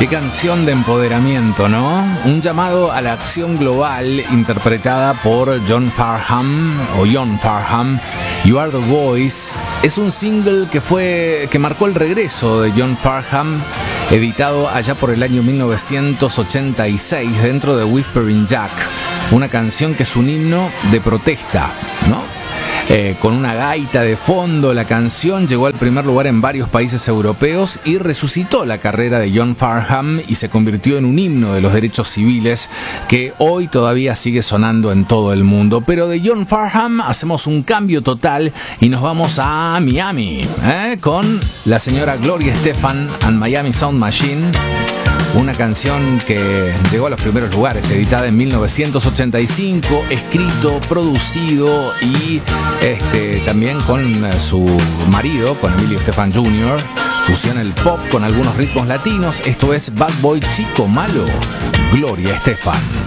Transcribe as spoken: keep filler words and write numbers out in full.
Qué canción de empoderamiento, ¿no? Un llamado a la acción global interpretada por John Farnham o John Farnham. You Are the Voice es un single que fue que marcó el regreso de John Farnham, editado allá por el año mil novecientos ochenta y seis dentro de Whispering Jack, una canción que es un himno de protesta, ¿no? Eh, con una gaita de fondo, la canción llegó al primer lugar en varios países europeos y resucitó la carrera de John Farnham y se convirtió en un himno de los derechos civiles que hoy todavía sigue sonando en todo el mundo. Pero de John Farnham hacemos un cambio total y nos vamos a Miami, ¿eh? Con la señora Gloria Estefan and Miami Sound Machine. Una canción que llegó a los primeros lugares, editada en mil novecientos ochenta y cinco, escrito, producido y este, también con su marido, con Emilio Estefan junior Fusiona el pop con algunos ritmos latinos. Esto es Bad Boy Chico Malo, Gloria Estefan.